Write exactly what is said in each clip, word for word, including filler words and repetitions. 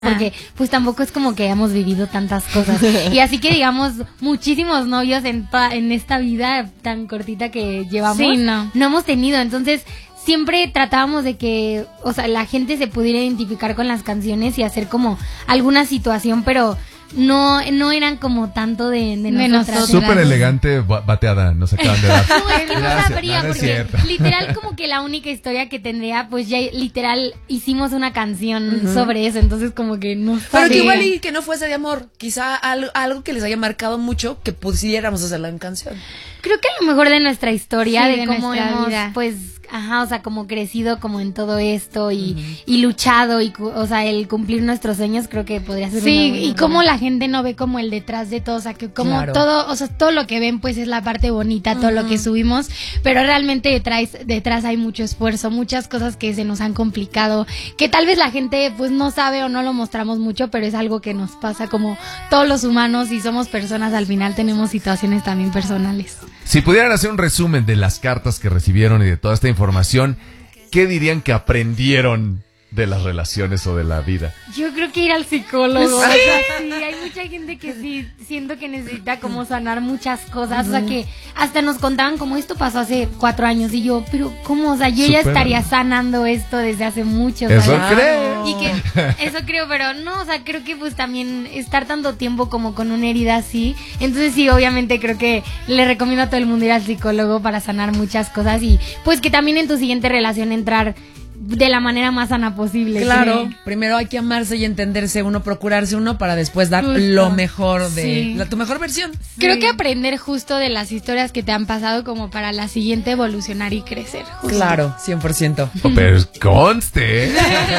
porque pues tampoco es como que hayamos vivido tantas cosas. Y así que digamos, muchísimos novios en, toda, en esta vida tan cortita que llevamos, sí, no. no hemos tenido. Entonces siempre tratábamos de que, o sea, la gente se pudiera identificar con las canciones y hacer como alguna situación, pero no no eran como tanto de, de, de nosotras. Súper elegante bateada, nos acaban de dar. No, es que no Gracias, sabría, no, no es porque cierto. literal como que la única historia que tendría, pues ya literal hicimos una canción uh-huh. sobre eso, entonces como que no sabría. Pero que igual y que no fuese de amor, quizá algo, algo que les haya marcado mucho que pudiéramos hacerla en canción. Creo que a lo mejor de nuestra historia, sí, de, de cómo hemos, vida. pues, ajá, o sea, como crecido como en todo esto y, uh-huh. y luchado y, o sea, el cumplir nuestros sueños, creo que podría ser. Sí, y cómo la gente no ve como el detrás de todo, o sea, que como claro. todo, o sea, todo lo que ven, pues, es la parte bonita, todo uh-huh. lo que subimos, pero realmente detrás, detrás hay mucho esfuerzo, muchas cosas que se nos han complicado, que tal vez la gente, pues, no sabe o no lo mostramos mucho, pero es algo que nos pasa como todos los humanos y somos personas, al final tenemos situaciones también personales. Si pudieran hacer un resumen de las cartas que recibieron y de toda esta información, ¿qué dirían que aprendieron de las relaciones o de la vida? Yo creo que ir al psicólogo. Sí, o sea, sí, hay mucha gente que sí siento que necesita como sanar muchas cosas, uh-huh. o sea, que hasta nos contaban como esto pasó hace cuatro años y yo, pero ¿cómo? O sea, yo Super. ya estaría sanando esto desde hace mucho. Eso ¿sabes? creo. Y que, eso creo, pero no, o sea, creo que pues también estar tanto tiempo como con una herida así, entonces sí, obviamente creo que le recomiendo a todo el mundo ir al psicólogo para sanar muchas cosas y pues que también en tu siguiente relación entrar de la manera más sana posible. Claro, ¿sí? Primero hay que amarse y entenderse uno, procurarse uno para después dar justo. lo mejor de sí. la, tu mejor versión. Sí. Creo que aprender justo de las historias que te han pasado como para la siguiente evolucionar y crecer. Justo. Claro, cien por ciento. Oh, pero conste.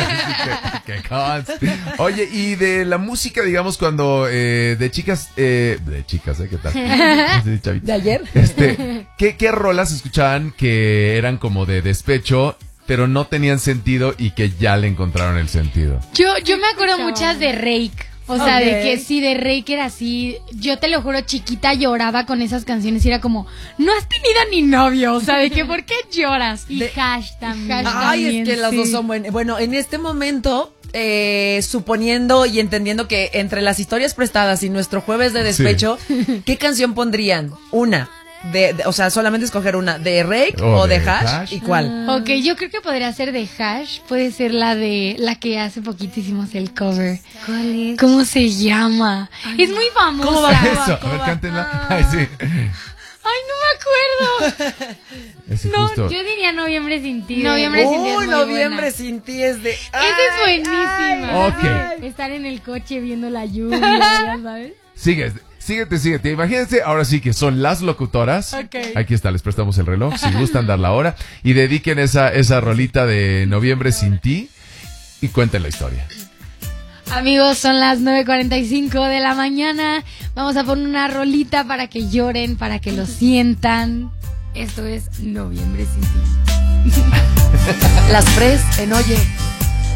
que, que conste. Oye, y de la música, digamos, cuando eh, de chicas, eh, de chicas, ¿eh? ¿Qué tal? ¿De ayer? Este, ¿qué, ¿Qué rolas escuchaban que eran como de despecho, pero no tenían sentido y que ya le encontraron el sentido? Yo, yo me acuerdo muchas de Reik. O sea, okay. de que sí, de Reik era así. Yo te lo juro, chiquita lloraba con esas canciones y era como, no has tenido ni novio. O sea, de que, ¿por qué lloras? Y de, Hash también. Hash Ay, también, es que sí. las dos son buenas. Bueno, en este momento, eh, suponiendo y entendiendo que entre las historias prestadas y nuestro jueves de despecho, sí. ¿qué canción pondrían? Una. De, de, o sea, solamente escoger una, ¿de Reik oh, o de, de Hash? Hash? ¿Y cuál? Ah. Ok, yo creo que podría ser de Hash. Puede ser la de la que hace poquito hicimos el cover. ¿Cuál es? ¿Cómo se llama? Ay, es muy famosa. ¿Cómo va eso? A ver, cántenla. Ah. Ay, sí. Ay, no me acuerdo. Es no, justo. Yo diría Noviembre sin ti. Noviembre sin ti es muy Noviembre buena. sin ti es de... Esa es buenísima. Ay, ok. Estar en el coche viendo la lluvia, ya sabes. Sigue, síguete, síguete. Imagínense, ahora sí que son las locutoras. Okay. Aquí está, les prestamos el reloj, si gustan dar la hora. Y dediquen esa, esa rolita de Noviembre sin ti y cuenten la historia. Amigos, son las nueve cuarenta y cinco de la mañana. Vamos a poner una rolita para que lloren, para que lo sientan. Esto es Noviembre sin ti. Las Fres en Oye.